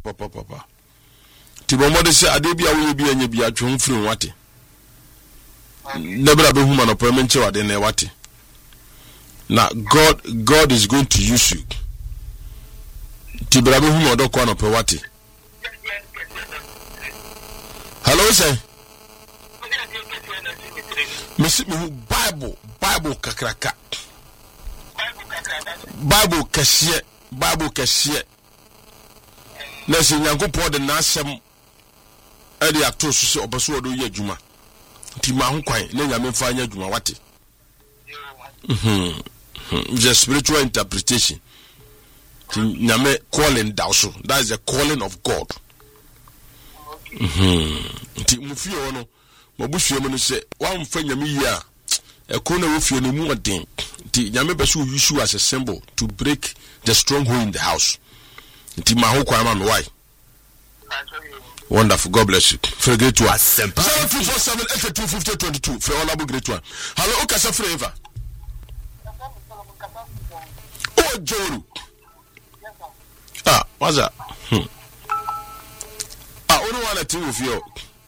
papa. Tibomode say ade bia wo bi anya bia twon firi wate. Nebra be huma no permanent wade na wate. Now God is going to use you. Tibra be huma do kwa no pe wate. Hello sir. Missy Bible kakraka. Bible kashie. Na se Nyankopɔn de n'asɛm ade ato so se obaso odo ye adwuma. Ti ma ho kwan na Nyame fa anya adwuma wate. The spiritual interpretation. Ti Nyame calling down so. That is the calling of God. Ti mufie wono mabusue mu no se wa mfa Nyame yi a ekona wo fie no mu odin. Ti Nyame be so use you as a symbol to break the stronghold in the house. Ti ma ho kwan ma me why. Wonderful. God bless you. For a great one. 0247825022. For all great one. Hello, Okasa Flavor. Oh, Joru. What's that? Only one thing with you.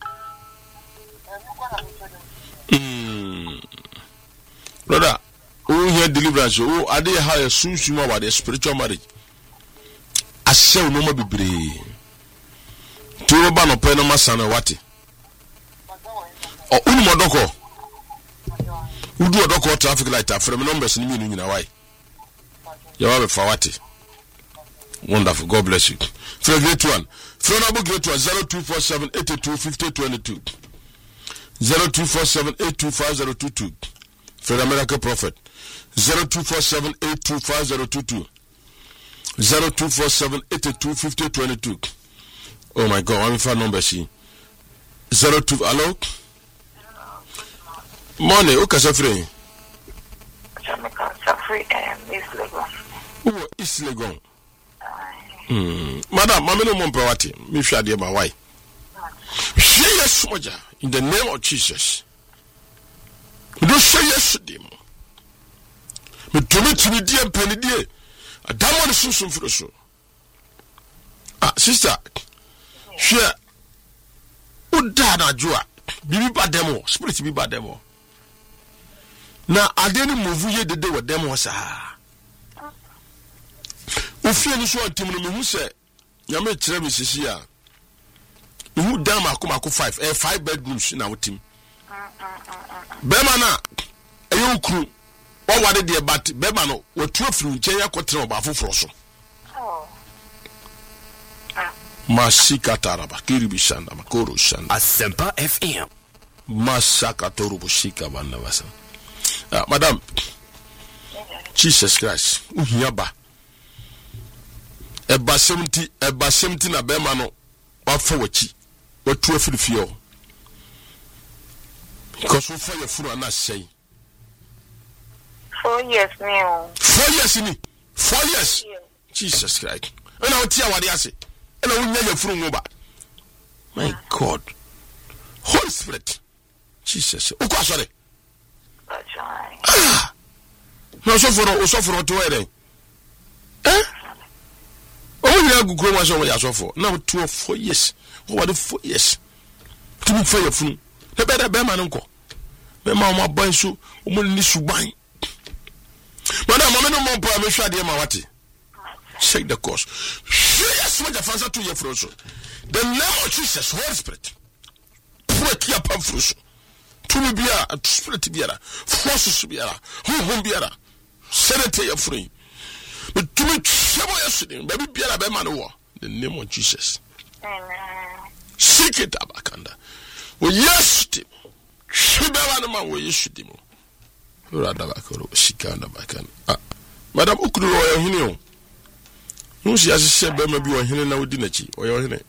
Brother, hear deliverance. I did have a soon about the spiritual marriage. I say no more be brave. Turo ba no pe no masana wate. Unu modoko. Udu odoko traffic light afre me numbers ni mi nyina why. You have a fawati. Wonderful. God bless you. For a great one. For an able great one. 0247825022. 0247825022. For the American Prophet. 0247825022. 0247825022. Oh my God, I'm in number she. 02. Hello? Money, okay, Safri. East Legon. Oh, East Legon. Madam, Mamma no Mompawati, me shall dear my wife. Say yes, soldier, in the name of Jesus. Do say yes to them. Me to me dear penny dear. A damn one is soon for the show. Sister, share. Udana Joa, Bibi Bademo, Spirit Bibi Bademo. Now, I didn't move you the day with them was Ufie ni so antim no me say ya me kire me sisia who dam akoma 5 bedrooms na wotim bema na eyo kru o wade de bat bema no watu afiri nche ya kotere oba foforo so Masika taraba kiribi shanda makoro shanda Asempa FM Masaka torubo shika bana basa madam Jesus Christ uhiyaba Eba 70 na bema no wafa wachi watu afiri fio because we fire furu na say 4 years now 4 years ni 4 years Jesus Christ and I tia wade ase and I wunya furu ngo ba my God Holy Spirit Jesus o kwa sore no so for to where Oh, you go grow much over your for now 2 or 4 years. What the 4 years? To be fair, the better Beman uncle. Mamma boy, so only subai. Madam, I'm no more permission, dear Mawati. Check the course. Yes, what the fancy to your frozen. The name of Jesus, Holy Spirit. Put your pump frozen. To me, be a spirit bearer, forces bearer, who bearer. Senator, your free. But to me, yesterday, baby, be a man war. The name of Jesus. Amen. Seek it, Abakanda. Well, yes, Tim. Shibaman, we issued him. Radabakoro, Shikanda Bakan. Madam Ukru, or Hino. No, she has said, maybe you're here now, didn't you? Or you're here.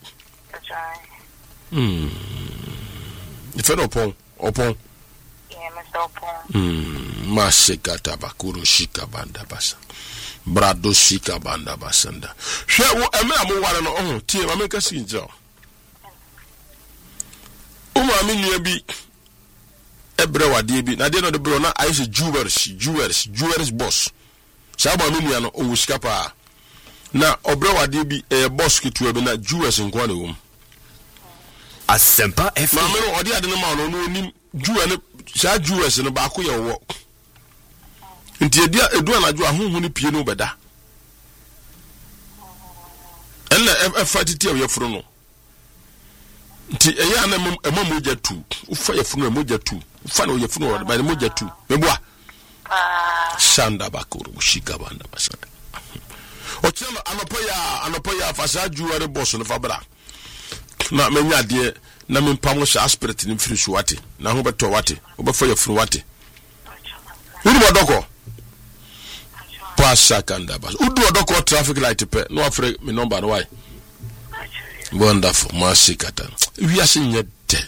If I don't upon. Yeah, Mr. Upon. Masika Tabakuru, Shikabanda Basa. Brado Shika Banda Basanda. Share what a man more no team. I make a scene. Mini be a brewer, DB. I didn't know the brona. I say jewelers boss. Saba Miliano, Uskapa. na obrewade bi boss kitu bi na Jews nko na wom Asempa FM. Maame no odi ade no ma no nim Jew ne sha Jews no ba ko ye wo nti edu anadwo ahonhu ne pie no beda ella fatiti ye furu no nti eya na moja tu ufa ye furu moja tu ufa na ye furu ba moja tu meboa shanda bakuru shika banda basanda ochema anopoya fasa juware boss no fabra na menya de na mempamo sha aspirate ni firi suwate na ho beto wate obefa ye furu wate uri bodoko pasa kanda bas udu odoko traffic light pe no afre me number no why wonderful masikata wi asenye de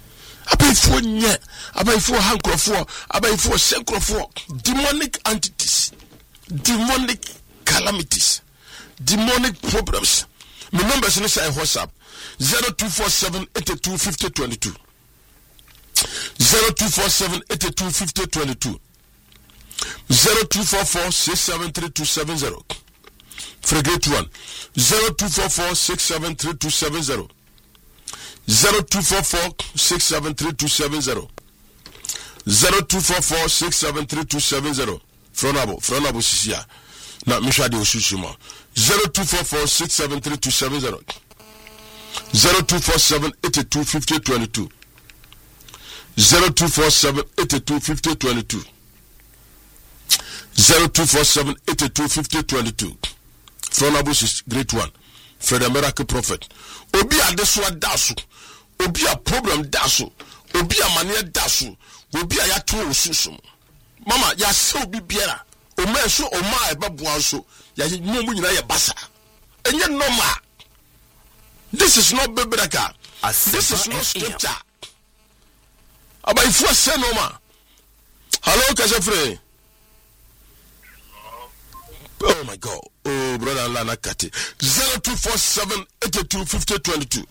abaifo hankrofo abaifo senkrofo demonic entities, demonic calamities, demonic problems. My numbers in say WhatsApp 0247 82 50 22 0247 82 50 22 0244 673270 Frigate 1 0244 673270 0244 673270 0244 673270 Fronabo Sisia na mishade osusuma 0244 673270 0247 82 50 22 0247 82 50 22 0247 82 50 22 Fronabo is great one. Fred a miracle prophet. Obi a deswa dasu. Obi a problem dasu. Obi a mania dasu. Obi a yato osusum. Mama ya se obi biara. Oma so oma eba buanso. Ya mu nyina ye basa. Enye normal. This is not biblical. This is not scripture. Aba ifu se normal. Hello Kasefre. Oh my God. Oh, brother Lana Kati. 0247 82 50 22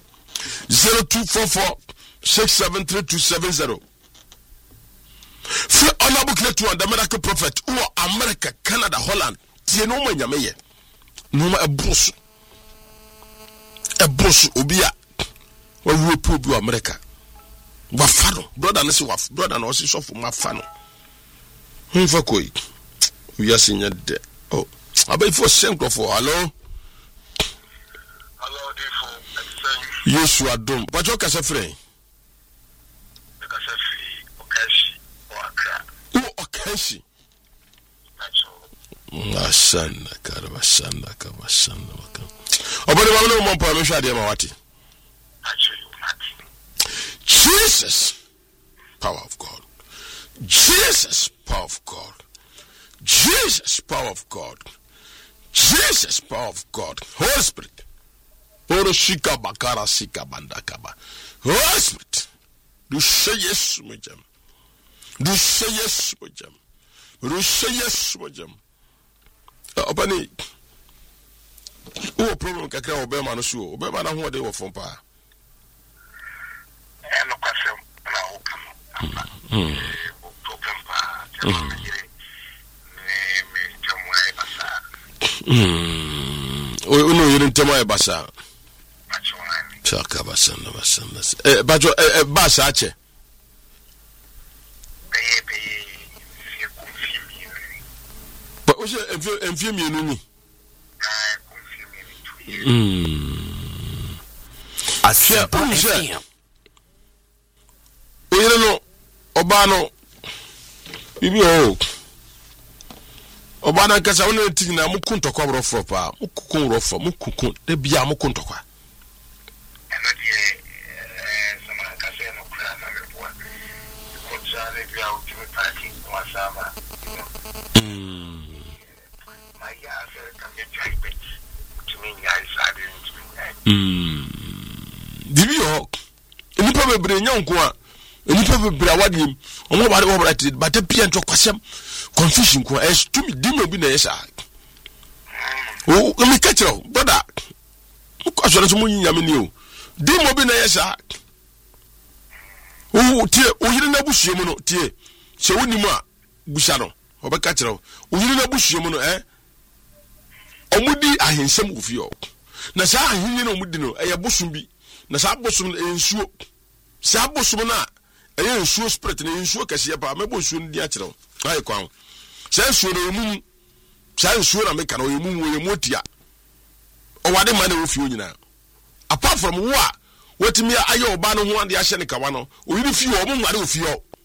0244 673270 Free honorable Cletuan, the miracle prophet, who are America, Canada, Holland. Tie no mo nyame ye. No ma ebroso. Ebroso obia. Wa wu obi America. Wa fano. Brother na se wa brother na o se so for ma fano. Hunfa koi. We are seeing de. Oh. About for Senko for hello. Hello, Defo. Yes, you are done. But you can say free. Okashi. Masanda karabasanda kabasanda maka. Obodi wamno mo pa me hwa de ma wati. Jesus, power of God. Jesus, power of God. Jesus, power of God. Jesus, power of God. Holy Spirit. Oroshika bakara sika bandakaba. Holy Spirit. Do say yes, mujam. Do say yes, mujam. Do say yes, mujam. Opani. O problem kakra obema no so. Obema na ho de wo fon pa. No kwasem na o kama. Problem pa. Uno yiri ntema e basa. Chaka basa na basa. Bajo basa ache. Ba o je enfie mienu ni. Asempa FM. Oyire no oba no bibi o. Oba na kasa wona ti na mu kuntokwa brofo pa mu kukun rofo mu kukun de bia mu kuntokwa eno die sama kasa no kra na meboa ko tsale bia o ti party wa sama my ya se kan get jaibe to me ya isade to me dibi o enipa bebre nyanko a enipa bebre awadiem omo bare wo brate bata pia nto kwasem confusion ko to me dimo bi na yesa o me catchero brother ko so mo nyame ni o dimo bi na yesa o tie o yire na buhie mu no tie se woni mu a busha no o be catchero o yire na buhie mu no omudi ahensem wo fie o na saa ahenye na omudi no eye bosom bi na saa bosom ensuo saa bosom na eye ensuo spirit na ensuo kase pa mebo ensuo ndi a kire ai kwan saa ensuo na emu saa ensuo na meka na emu otia o wade ma na wo fie onyina apart from wo a wotimi aye oba no ho ande ahye ne kawa no oyiri fie o mo nware ofie o